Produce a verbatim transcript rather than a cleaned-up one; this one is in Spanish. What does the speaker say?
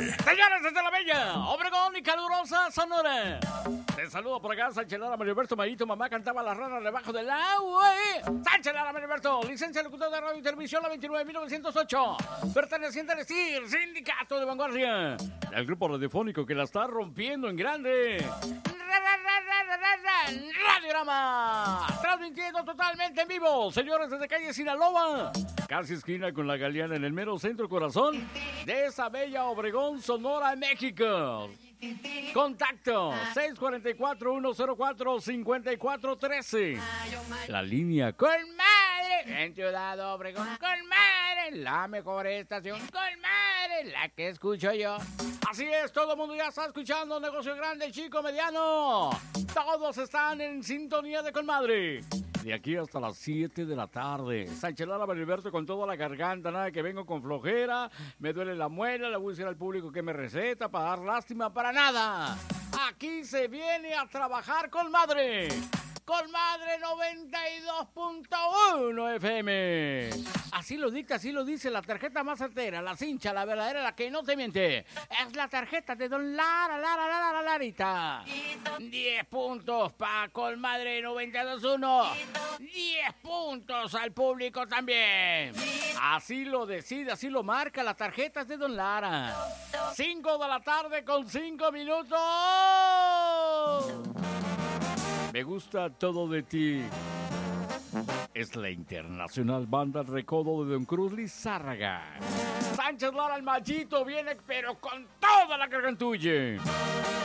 Señores, desde la bella Obregón y calurosa Sonora. Te saludo por acá, Sánchez Lara, Mariberto Marito. Mamá cantaba las ranas debajo del agua. Sánchez Lara, Mariberto, licencia de locutor de radio y televisión, la veintinueve mil novecientos ocho. Perteneciente al S I R, Sindicato de Vanguardia. El grupo radiofónico que la está rompiendo en grande. Radiorama, transmitiendo totalmente en vivo, señores, desde calle Sinaloa, casi esquina con la Galeana, en el mero centro corazón de esa bella Obregón, Sonora, México. Contacto seis cuatro cuatro, uno cero cuatro, cinco cuatro uno tres. La línea con madre en Ciudad Obregón, con madre, la mejor estación, con madre, la que escucho yo. Así es, todo el mundo ya está escuchando, negocio grande, chico, mediano. Todos están en sintonía de Conmadre. De aquí hasta las siete de la tarde. Sánchez Lara, Mariberto, con toda la garganta, nada que vengo con flojera, me duele la muela, le voy a decir al público que me receta para dar lástima, para nada. Aquí se viene a trabajar Conmadre. Conmadre noventa y dos punto uno F M. Así lo dicta, así lo dice la tarjeta más certera, la cincha, la verdadera, la que no te miente. Es la tarjeta de Don Lara, Lara, Lara, Larita. diez puntos para Conmadre noventa y dos punto uno. diez puntos al público también. Así lo decide, así lo marca la tarjeta de Don Lara. cinco de la tarde con cinco minutos. Me gusta todo de ti. Es la internacional banda El Recodo de Don Cruz Lizárraga. Sánchez Lara, el machito, viene pero con toda la gargantulla.